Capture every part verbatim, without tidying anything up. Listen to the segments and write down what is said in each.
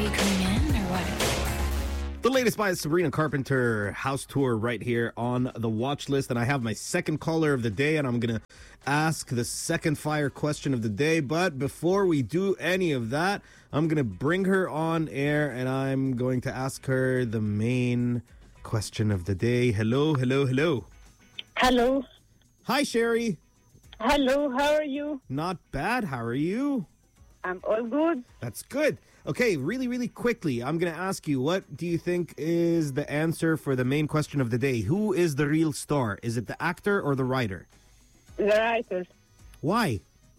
you coming in or what? The latest by Sabrina Carpenter house tour right here on the watch list. And I have my second caller of the day, and I'm going to ask the second fire question of the day. But before we do any of that, I'm going to bring her on air, and I'm going to ask her the main question of the day. Hello, hello, hello. Hello. Hi, Sherry. Hello, how are you? Not bad. How are you? I'm all good. That's good. Okay, really, really quickly, I'm going to ask you, what do you think is the answer for the main question of the day? Who is the real star? Is it the actor or the writer? The writer. Why?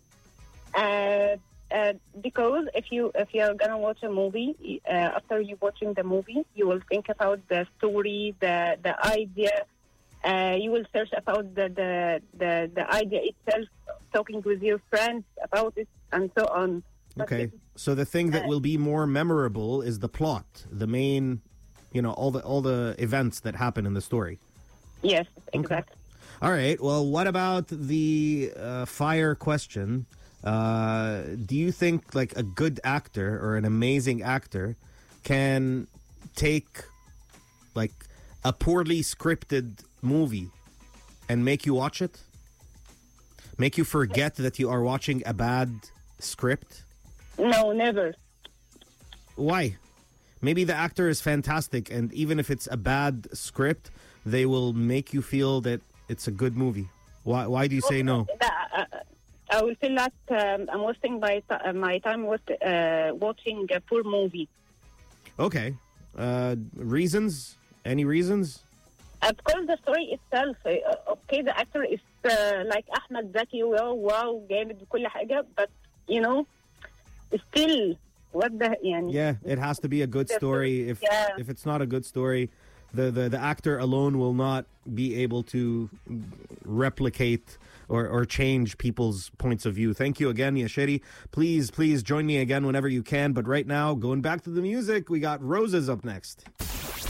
Uh, uh, because if you if you're gonna watch a movie, uh, after you watching the movie, you will think about the story, the the idea. Uh, you will search about the, the the the idea itself, talking with your friends about it, and so on. Okay, so the thing that will be more memorable is the plot, the main, you know, all the all the events that happen in the story. Yes, exactly. Okay. All right. Well, what about the uh, fire question? Uh, do you think like a good actor or an amazing actor can take like a poorly scripted movie and make you watch it? Make you forget that you are watching a bad script? No, never. Why? Maybe the actor is fantastic, and even if it's a bad script, they will make you feel that it's a good movie. Why Why do you say no? Uh, I will feel that um, I'm wasting my, t- my time with, uh, watching a poor movie. Okay. Uh, reasons? Any reasons? Of course, the story itself. Uh, okay, the actor is uh, like Ahmed Zaki. Wow, wow, جامد وكل حاجة. But, you know, still, what the... يعني, yeah, it has to be a good story. If yeah. if it's not a good story, the, the, the actor alone will not be able to replicate or, or change people's points of view. Thank you again, Yasheri. Please, please join me again whenever you can. But right now, going back to the music, we got Roses up next.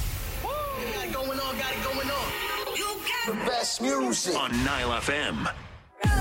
The best music on Nile F M.